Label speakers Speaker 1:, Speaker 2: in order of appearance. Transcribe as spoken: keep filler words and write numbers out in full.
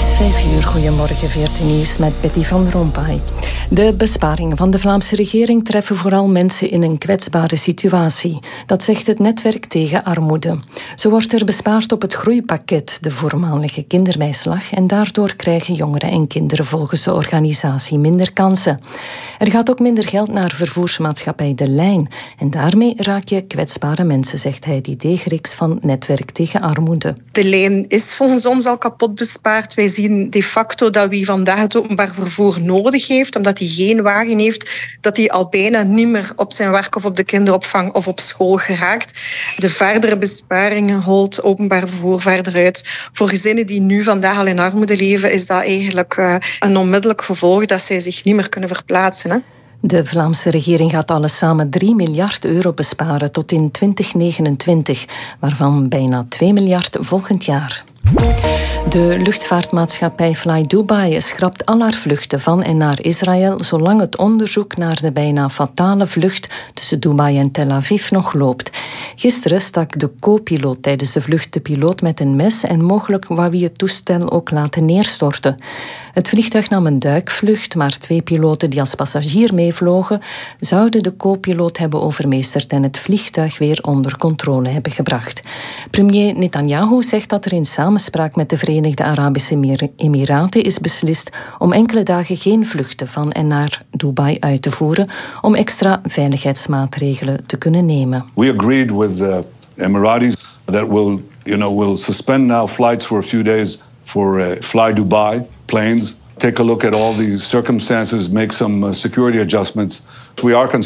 Speaker 1: Vijf uur, goedemorgen, veertien nieuws met Betty van Rompuy. De besparingen van de Vlaamse regering treffen vooral mensen in een kwetsbare situatie. Dat zegt het netwerk tegen armoede. Zo wordt er bespaard op het groeipakket, de voormalige kinderbijslag, en daardoor krijgen jongeren en kinderen volgens de organisatie minder kansen. Er gaat ook minder geld naar vervoersmaatschappij De Lijn. En daarmee raak je kwetsbare mensen, zegt Heidi Degerix van Netwerk tegen Armoede.
Speaker 2: De lijn is volgens ons al kapot bespaard. Wij zien de facto dat wie vandaag het openbaar vervoer nodig heeft, omdat hij geen wagen heeft, dat hij al bijna niet meer op zijn werk of op de kinderopvang of op school geraakt. De verdere besparingen holt openbaar vervoer verder uit. Voor gezinnen die nu vandaag al in armoede leven, is dat eigenlijk uh, een onmiddellijk gevolg dat zij zich niet meer kunnen verplaatsen. Hè?
Speaker 1: De Vlaamse regering gaat alles samen drie miljard euro besparen tot in twintig negenentwintig, waarvan bijna twee miljard volgend jaar. De luchtvaartmaatschappij Fly Dubai schrapt al haar vluchten van en naar Israël zolang het onderzoek naar de bijna fatale vlucht tussen Dubai en Tel Aviv nog loopt. Gisteren stak de co-piloot tijdens de vlucht de piloot met een mes en mogelijk wou hij het toestel ook laten neerstorten. Het vliegtuig nam een duikvlucht, maar twee piloten die als passagier meevlogen zouden de co-piloot hebben overmeesterd en het vliegtuig weer onder controle hebben gebracht. Premier Netanyahu zegt dat er in samenspraak met de Verenigde Arabische Emiraten is beslist om enkele dagen geen vluchten van en naar Dubai uit te voeren om extra veiligheidsmaatregelen te kunnen nemen.
Speaker 3: We agreed with the Emiratis that we'll, you know, we'll suspend now flights for a few days for uh, Fly Dubai planes. Take a look at all the circumstances, make some uh, security adjustments. We are concerned